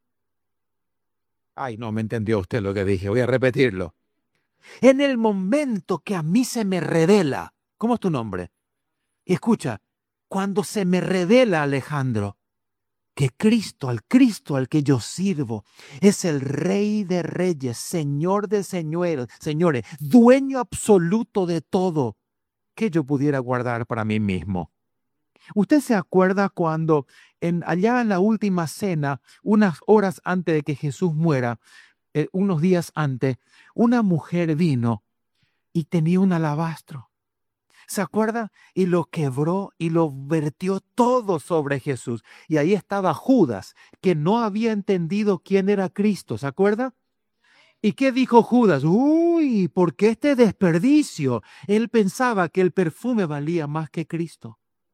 Ay, no me entendió usted lo que dije. Voy a repetirlo. En el momento que a mí se me revela, ¿cómo es tu nombre? Y escucha, cuando se me revela, Alejandro, que Cristo, al Cristo al que yo sirvo, es el Rey de Reyes, Señor de señores, señores, dueño absoluto de todo, que yo pudiera guardar para mí mismo. ¿Usted se acuerda cuando en, allá en la última cena, unas horas antes de que Jesús muera, eh, unos días antes, una mujer vino y tenía un alabastro? ¿Se acuerda? Y lo quebró y lo vertió todo sobre Jesús. Y ahí estaba Judas, que no había entendido quién era Cristo. ¿Se acuerda? ¿Y qué dijo Judas? Uy, ¿por qué este desperdicio? Él pensaba que el perfume valía más que Cristo.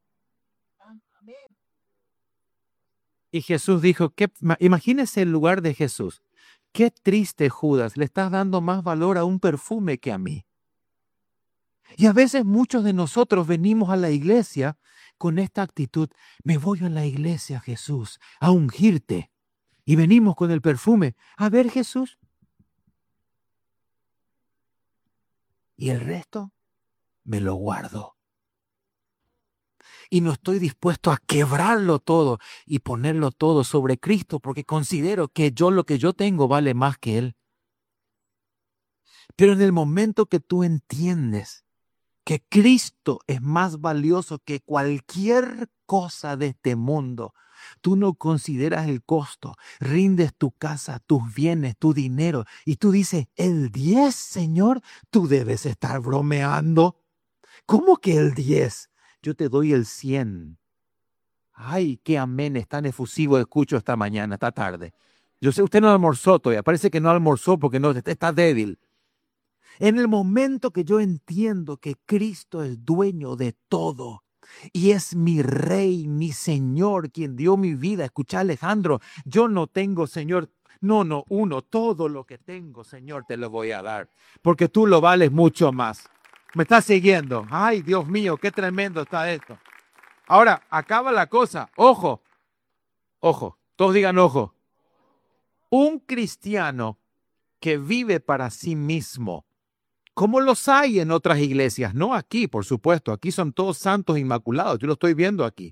Y Jesús dijo, ¿qué? Imagínese el lugar de Jesús. Qué triste, Judas, le estás dando más valor a un perfume que a mí. Y a veces muchos de nosotros venimos a la iglesia con esta actitud. Me voy a la iglesia, Jesús, a ungirte. Y venimos con el perfume. A ver, Jesús. Y el resto me lo guardo. Y no estoy dispuesto a quebrarlo todo y ponerlo todo sobre Cristo porque considero que yo lo que yo tengo vale más que Él. Pero en el momento que tú entiendes que Cristo es más valioso que cualquier cosa de este mundo, tú no consideras el costo, rindes tu casa, tus bienes, tu dinero y tú dices, el diez, Señor, tú debes estar bromeando. ¿Cómo que el diez? Yo te doy el cien. Ay, qué aménes tan efusivo escucho esta mañana, esta tarde. Yo sé, usted no almorzó todavía, parece que no almorzó porque no, está débil. En el momento que yo entiendo que Cristo es dueño de todo y es mi Rey, mi Señor, quien dio mi vida. Escucha, Alejandro, yo no tengo, Señor, no, no, uno, todo lo que tengo, Señor, te lo voy a dar, porque tú lo vales mucho más. ¿Me estás siguiendo? Ay, Dios mío, qué tremendo está esto. Ahora, acaba la cosa. Ojo, ojo, todos digan ojo. Un cristiano que vive para sí mismo, como los hay en otras iglesias, no aquí, por supuesto, aquí son todos santos inmaculados, yo lo estoy viendo aquí.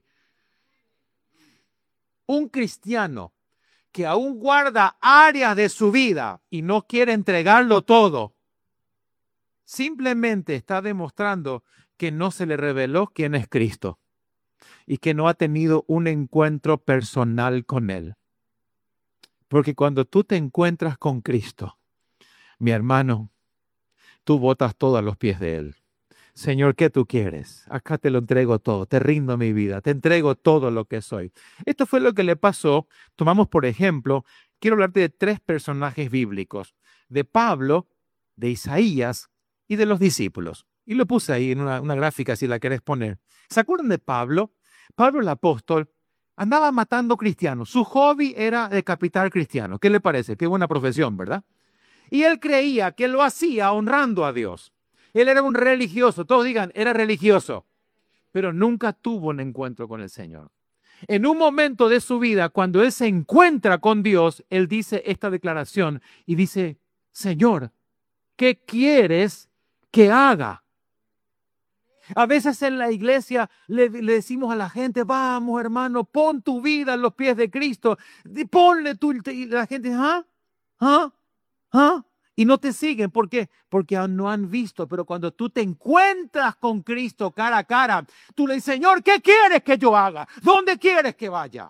Un cristiano que aún guarda áreas de su vida y no quiere entregarlo todo, simplemente está demostrando que no se le reveló quién es Cristo y que no ha tenido un encuentro personal con Él. Porque cuando tú te encuentras con Cristo, mi hermano, tú botas todo a los pies de Él. Señor, ¿qué tú quieres? Acá te lo entrego todo, te rindo mi vida, te entrego todo lo que soy. Esto fue lo que le pasó. Tomamos, por ejemplo, quiero hablarte de tres personajes bíblicos, de Pablo, de Isaías y de los discípulos. Y lo puse ahí en una, una gráfica si la querés poner. ¿Se acuerdan de Pablo? Pablo el apóstol andaba matando cristianos. Su hobby era decapitar cristianos. ¿Qué le parece? Qué buena profesión, ¿verdad? Y él creía que lo hacía honrando a Dios. Él era un religioso. Todos digan, era religioso. Pero nunca tuvo un encuentro con el Señor. En un momento de su vida, cuando él se encuentra con Dios, él dice esta declaración y dice, Señor, ¿qué quieres que haga? A veces en la iglesia le, le decimos a la gente, vamos hermano, pon tu vida en los pies de Cristo, ponle tú, y la gente dice, ¿ah? ¿ah? ¿ah? Y no te siguen, ¿por qué? Porque aún no han visto, pero cuando tú te encuentras con Cristo cara a cara, tú le dices, Señor, ¿qué quieres que yo haga? ¿Dónde quieres que vaya?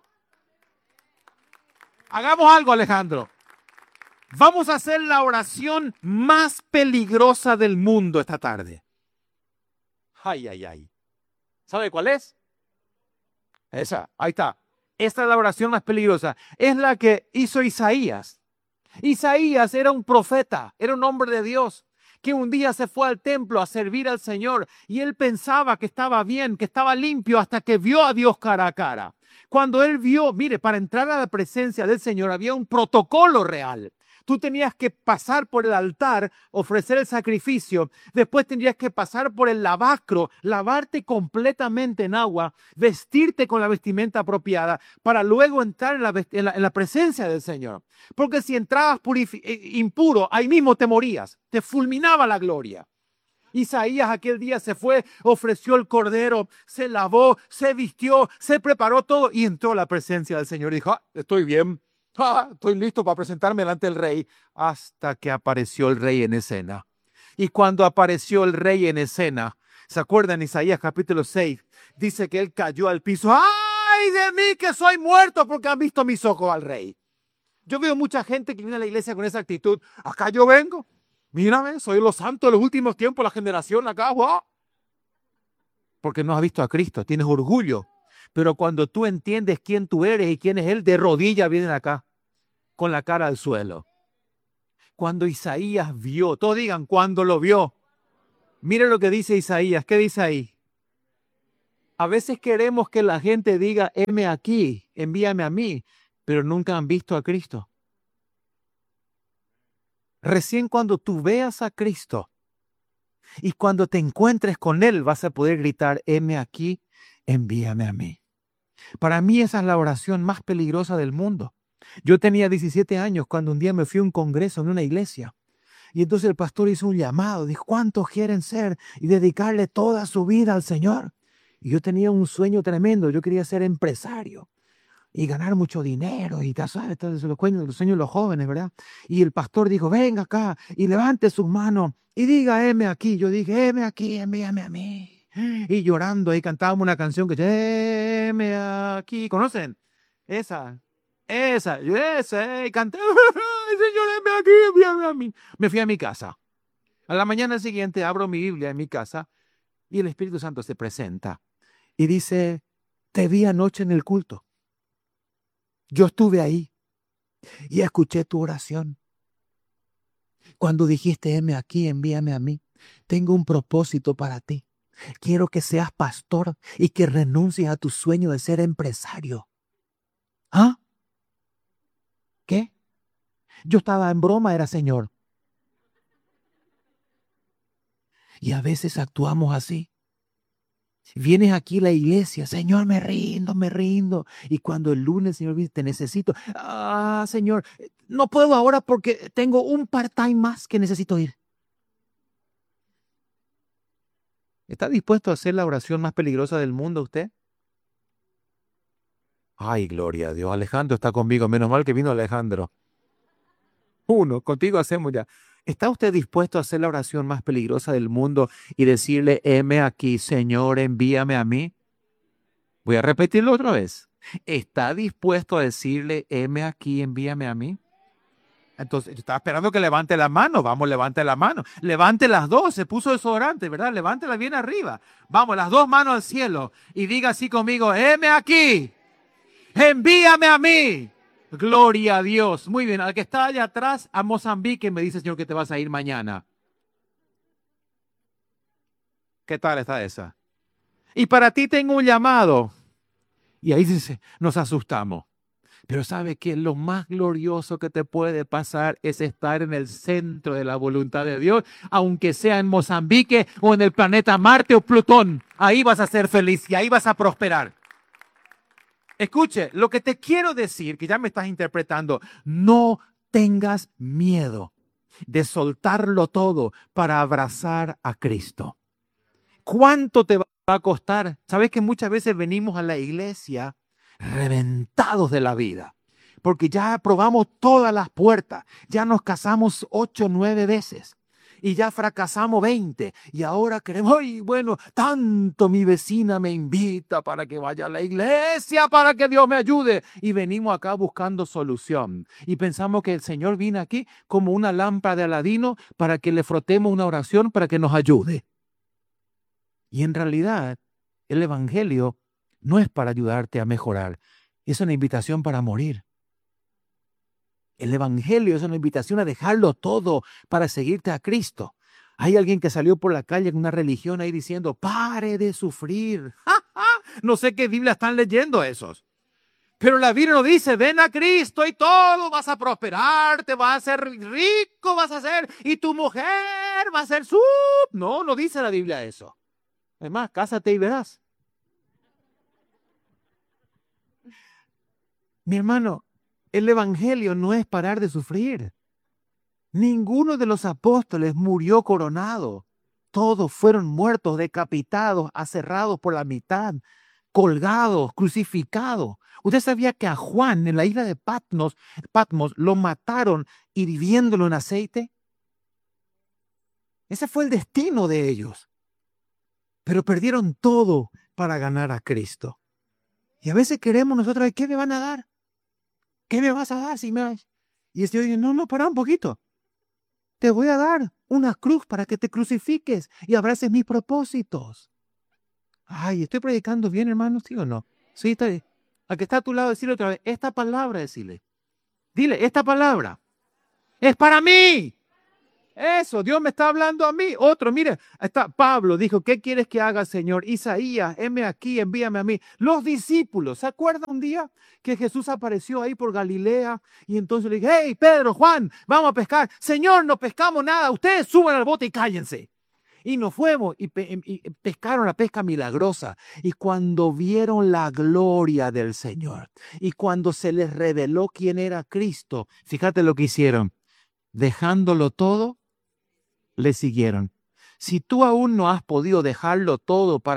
Hagamos algo, Alejandro. Vamos a hacer la oración más peligrosa del mundo esta tarde. Ay, ay, ay. ¿Sabe cuál es? Esa, ahí está. Esta es la oración más peligrosa. Es la que hizo Isaías. Isaías era un profeta, era un hombre de Dios, que un día se fue al templo a servir al Señor y él pensaba que estaba bien, que estaba limpio hasta que vio a Dios cara a cara. Cuando él vio, mire, para entrar a la presencia del Señor había un protocolo real. Tú tenías que pasar por el altar, ofrecer el sacrificio. Después tendrías que pasar por el lavacro, lavarte completamente en agua, vestirte con la vestimenta apropiada para luego entrar en la, en la, en la presencia del Señor. Porque si entrabas impuro, ahí mismo te morías. Te fulminaba la gloria. Isaías aquel día se fue, ofreció el cordero, se lavó, se vistió, se preparó todo y entró a la presencia del Señor y dijo, ah, estoy bien. Ah, estoy listo para presentarme delante del rey, hasta que apareció el rey en escena. Y cuando apareció el rey en escena, ¿se acuerdan? Isaías capítulo seis, dice que él cayó al piso. ¡Ay de mí que soy muerto porque han visto mis ojos al rey! Yo veo mucha gente que viene a la iglesia con esa actitud. Acá yo vengo, mírame, soy los santos de los últimos tiempos, la generación acá, ¡wow! porque no has visto a Cristo, tienes orgullo. Pero cuando tú entiendes quién tú eres y quién es Él, de rodillas vienen acá, con la cara al suelo. Cuando Isaías vio, todos digan, cuando lo vio. Mire lo que dice Isaías, ¿qué dice ahí? A veces queremos que la gente diga, heme aquí, envíame a mí, pero nunca han visto a Cristo. Recién cuando tú veas a Cristo y cuando te encuentres con Él, vas a poder gritar, heme aquí, envíame a mí. Para mí esa es la oración más peligrosa del mundo. Yo tenía diecisiete años cuando un día me fui a un congreso en una iglesia. Y entonces el pastor hizo un llamado, dijo, ¿cuántos quieren ser y dedicarle toda su vida al Señor? Y yo tenía un sueño tremendo, yo quería ser empresario y ganar mucho dinero y ya sabes, los sueños, los sueños de los jóvenes, ¿verdad? Y el pastor dijo, venga acá y levante sus manos y diga, heme aquí. Yo dije, heme aquí, envíame a mí. Y llorando ahí cantábamos una canción que heme aquí, ¿conocen? Esa, esa, esa, y canté, Señor, heme aquí, envíame a mí. Me fui a mi casa. A la mañana siguiente abro mi Biblia en mi casa y el Espíritu Santo se presenta y dice, te vi anoche en el culto. Yo estuve ahí y escuché tu oración. Cuando dijiste, heme aquí, envíame a mí, tengo un propósito para ti. Quiero que seas pastor y que renuncies a tu sueño de ser empresario. ¿Ah? ¿Qué? Yo estaba en broma, era Señor. Y a veces actuamos así. Vienes aquí a la iglesia, Señor, me rindo, me rindo. Y cuando el lunes, Señor, te necesito. Ah, Señor, no puedo ahora porque tengo un part-time más que necesito ir. ¿Está dispuesto a hacer la oración más peligrosa del mundo usted? Ay, gloria a Dios. Alejandro está conmigo. Menos mal que vino Alejandro. Uno, contigo hacemos ya. ¿Está usted dispuesto a hacer la oración más peligrosa del mundo y decirle, heme aquí, Señor, envíame a mí? Voy a repetirlo otra vez. ¿Está dispuesto a decirle, heme aquí, envíame a mí? Entonces, yo estaba esperando que levante la mano. Vamos, levante la mano. Levante las dos. Se puso desodorante, ¿verdad? Levántela bien arriba. Vamos, las dos manos al cielo. Y diga así conmigo, heme aquí. Envíame a mí. Gloria a Dios. Muy bien. Al que está allá atrás, a Mozambique, me dice, Señor, que te vas a ir mañana. ¿Qué tal está esa? Y para ti tengo un llamado. Y ahí dice, nos asustamos. Pero ¿sabe qué? Lo más glorioso que te puede pasar es estar en el centro de la voluntad de Dios, aunque sea en Mozambique o en el planeta Marte o Plutón. Ahí vas a ser feliz y ahí vas a prosperar. Escuche, lo que te quiero decir, que ya me estás interpretando, no tengas miedo de soltarlo todo para abrazar a Cristo. ¿Cuánto te va a costar? ¿Sabes que muchas veces venimos a la iglesia reventados de la vida? Porque ya probamos todas las puertas, ya nos casamos ocho, nueve veces y ya fracasamos veinte y ahora queremos, ay, bueno, tanto mi vecina me invita para que vaya a la iglesia, para que Dios me ayude. Y venimos acá buscando solución y pensamos que el Señor viene aquí como una lámpara de Aladino para que le frotemos una oración para que nos ayude. Y en realidad, el evangelio no es para ayudarte a mejorar, es una invitación para morir. El evangelio es una invitación a dejarlo todo para seguirte a Cristo. Hay alguien que salió por la calle en una religión ahí diciendo, pare de sufrir. ¡Ja, ja! No sé qué Biblia están leyendo esos. Pero la Biblia nos dice, ven a Cristo y todo, vas a prosperar, te vas a hacer rico, vas a ser, y tu mujer va a ser su... No, no dice la Biblia eso. Además, cásate y verás. Mi hermano, el evangelio no es parar de sufrir. Ninguno de los apóstoles murió coronado. Todos fueron muertos, decapitados, aserrados por la mitad, colgados, crucificados. ¿Usted sabía que a Juan en la isla de Patmos, Patmos lo mataron hirviéndolo en aceite? Ese fue el destino de ellos. Pero perdieron todo para ganar a Cristo. Y a veces queremos nosotros, ¿qué me van a dar? ¿Qué me vas a dar si me... Y el Señor dice, no, no, para un poquito. Te voy a dar una cruz para que te crucifiques y abraces mis propósitos. Ay, ¿estoy predicando bien, hermano? ¿Sí o no? Sí, está bien. Al que está a tu lado, decirle otra vez, esta palabra, decirle. Dile, esta palabra es para mí. Eso, Dios me está hablando a mí. Otro, mire, está Pablo dijo, ¿qué quieres que haga, Señor? Isaías, heme aquí, envíame a mí. Los discípulos, ¿se acuerdan un día que Jesús apareció ahí por Galilea? Y entonces le dije, hey, Pedro, Juan, vamos a pescar. Señor, no pescamos nada. Ustedes suban al bote y cállense. Y nos fuimos y, pe y pescaron la pesca milagrosa. Y cuando vieron la gloria del Señor y cuando se les reveló quién era Cristo, fíjate lo que hicieron. Dejándolo todo, le siguieron. Si tú aún no has podido dejarlo todo para